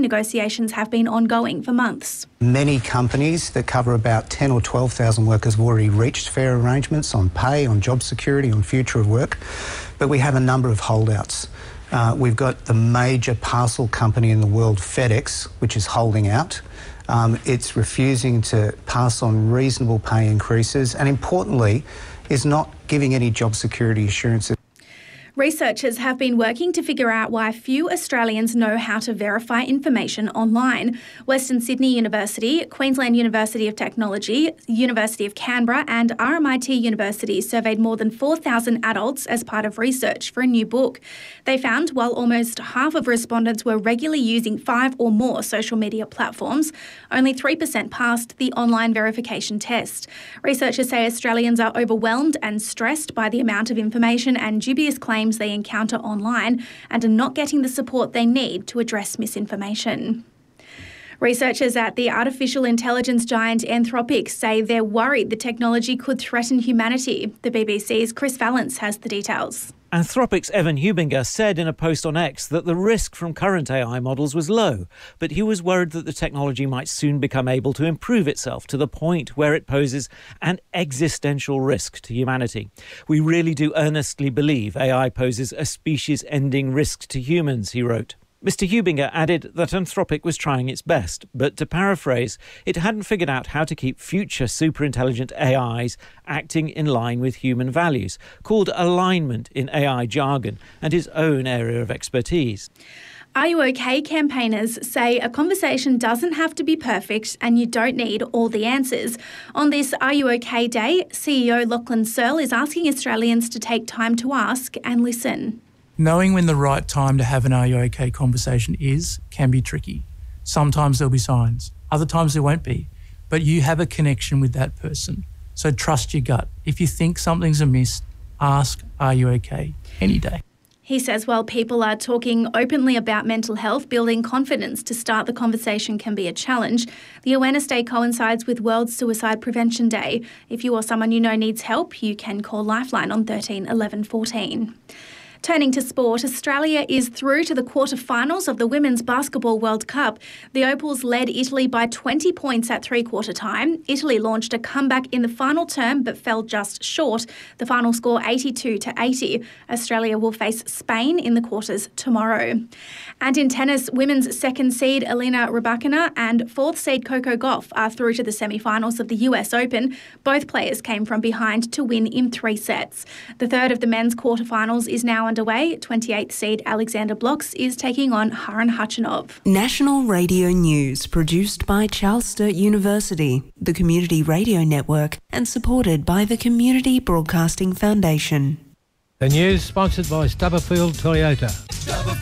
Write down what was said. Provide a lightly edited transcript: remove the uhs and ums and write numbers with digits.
negotiations have been ongoing for months. Many companies that cover about 10 or 12,000 workers have already reached fair arrangements on pay, on job security, on future of work, but we have a number of holdouts. We've got the major parcel company in the world, FedEx, which is holding out. It's refusing to pass on reasonable pay increases and, importantly, is not giving any job security assurances. Researchers have been working to figure out why few Australians know how to verify information online. Western Sydney University, Queensland University of Technology, University of Canberra and RMIT University surveyed more than 4,000 adults as part of research for a new book. They found while almost half of respondents were regularly using 5 or more social media platforms, only 3% passed the online verification test. Researchers say Australians are overwhelmed and stressed by the amount of information and dubious claims they encounter online and are not getting the support they need to address misinformation. Researchers at the artificial intelligence giant Anthropic say they're worried the technology could threaten humanity. The BBC's Chris Valence has the details. Anthropic's Evan Hubinger said in a post on X that the risk from current AI models was low, but he was worried that the technology might soon become able to improve itself to the point where it poses an existential risk to humanity. We really do earnestly believe AI poses a species-ending risk to humans, he wrote. Mr. Hubinger added that Anthropic was trying its best, but to paraphrase, it hadn't figured out how to keep future superintelligent AIs acting in line with human values, called alignment in AI jargon, and his own area of expertise. Are You OK campaigners say a conversation doesn't have to be perfect and you don't need all the answers. On this Are You OK Day, CEO Lachlan Searle is asking Australians to take time to ask and listen. Knowing when the right time to have an Are You OK conversation can be tricky. Sometimes there'll be signs, other times there won't be, but you have a connection with that person. So trust your gut. If you think something's amiss, ask, are you OK? Any day. He says while people are talking openly about mental health, building confidence to start the conversation can be a challenge. The Awareness Day coincides with World Suicide Prevention Day. If you or someone you know needs help, you can call Lifeline on 13 11 14. Turning to sport, Australia is through to the quarter-finals of the Women's Basketball World Cup. The Opals led Italy by 20 points at three-quarter time. Italy launched a comeback in the final term but fell just short. The final score 82-80. Australia will face Spain in the quarters tomorrow. And in tennis, women's second seed Elena Rybakina and fourth seed Coco Gauff are through to the semi-finals of the US Open. Both players came from behind to win in 3 sets. The third of the men's quarterfinals is now underway. 28th seed Alexander Blocks is taking on Haran Khachanov. National Radio News, produced by Charles Sturt University, the Community Radio Network, and supported by the Community Broadcasting Foundation. The news sponsored by Stubberfield Toyota.